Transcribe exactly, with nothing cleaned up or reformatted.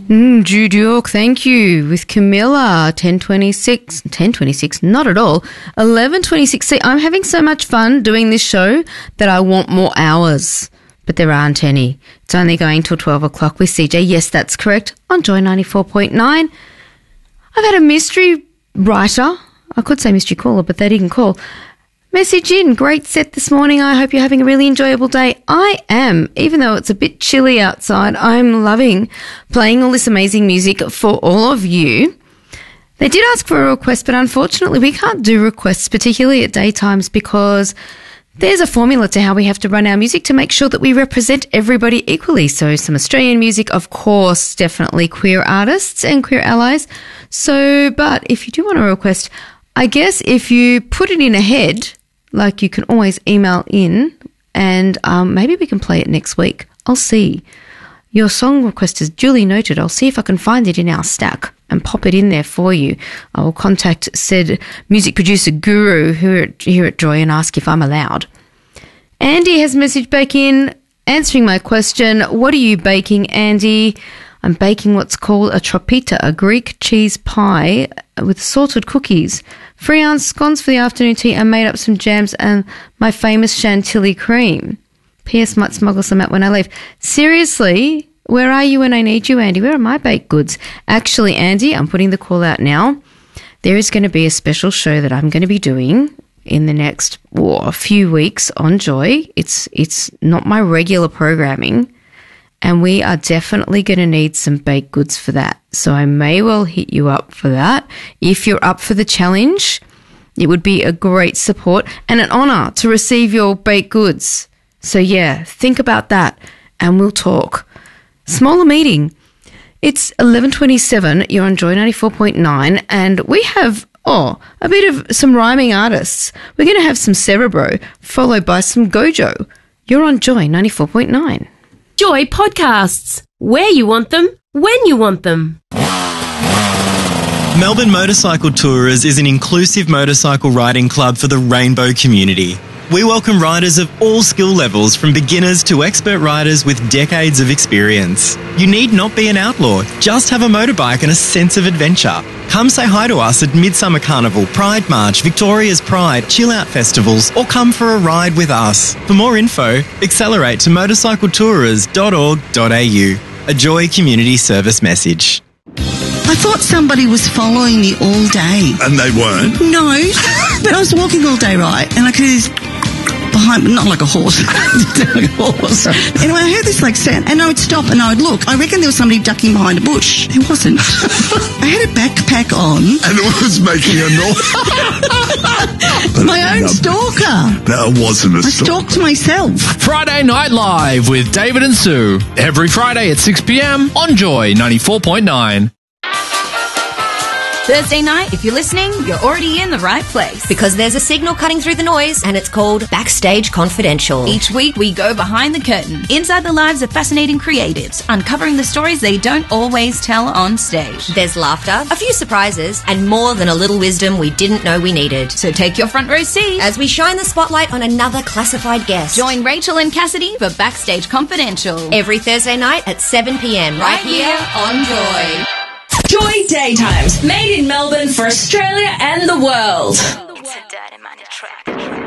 Mm, Jude York, thank you. With Camilla, ten twenty-six, ten twenty-six, not at all, eleven twenty-six. See, I'm having so much fun doing this show that I want more hours, but there aren't any. It's only going till twelve o'clock with C J. Yes, that's correct, on Joy ninety-four point nine. I've had a mystery writer, I could say mystery caller, but they didn't call. Message in, great set this morning. I hope you're having a really enjoyable day. I am, even though it's a bit chilly outside. I'm loving playing all this amazing music for all of you. They did ask for a request, but unfortunately we can't do requests, particularly at daytimes, because there's a formula to how we have to run our music to make sure that we represent everybody equally. So some Australian music, of course, definitely queer artists and queer allies. So, but if you do want a request, I guess if you put it in ahead, like you can always email in and um, maybe we can play it next week. I'll see. Your song request is duly noted. I'll see if I can find it in our stack and pop it in there for you. I will contact said music producer guru here at, here at Joy and ask if I'm allowed. Andy has messaged back in answering my question. What are you baking, Andy? I'm baking what's called a tropita, a Greek cheese pie with salted cookies. Three ounce scones for the afternoon tea. I made up some jams and my famous chantilly cream. P S might smuggle some out when I leave. Seriously, where are you when I need you, Andy? Where are my baked goods? Actually, Andy, I'm putting the call out now. There is going to be a special show that I'm going to be doing in the next oh, a few weeks on Joy. It's it's not my regular programming. And we are definitely going to need some baked goods for that. So I may well hit you up for that. If you're up for the challenge, it would be a great support and an honour to receive your baked goods. So yeah, think about that and we'll talk. Smaller meeting. It's eleven twenty-seven. You're on Joy ninety-four point nine and we have, oh, a bit of some rhyming artists. We're going to have some Cerebro followed by some Gojo. You're on Joy ninety-four point nine. Joy Podcasts. Where you want them, when you want them. Melbourne Motorcycle Tourers is an inclusive motorcycle riding club for the rainbow community. We welcome riders of all skill levels, from beginners to expert riders with decades of experience. You need not be an outlaw, just have a motorbike and a sense of adventure. Come say hi to us at Midsummer Carnival, Pride March, Victoria's Pride, Chill Out Festivals, or come for a ride with us. For more info, accelerate to motorcycle tourers dot org dot a u. A Joy Community Service message. I thought somebody was following me all day. And they weren't? No, but I was walking all day, right, and I could hear this behind me, not like a horse, like a horse. Anyway, I heard this like sound, and I would stop and I would look. I reckon there was somebody ducking behind a bush. There wasn't. I had a backpack on. And it was making a noise. My own stalker. That wasn't a I stalker. stalked myself. Friday Night Live with David and Sue. Every Friday at six p.m. on Joy ninety-four point nine. Thursday night, if you're listening, you're already in the right place. Because there's a signal cutting through the noise, and it's called Backstage Confidential. Each week, we go behind the curtain, inside the lives of fascinating creatives, uncovering the stories they don't always tell on stage. There's laughter, a few surprises, and more than a little wisdom we didn't know we needed. So take your front row seat as we shine the spotlight on another classified guest. Join Rachel and Cassidy for Backstage Confidential. Every Thursday night at seven p.m. right, right here on Joy. Joy Daytimes, made in Melbourne for Australia and the world. It's a Dirty Money track.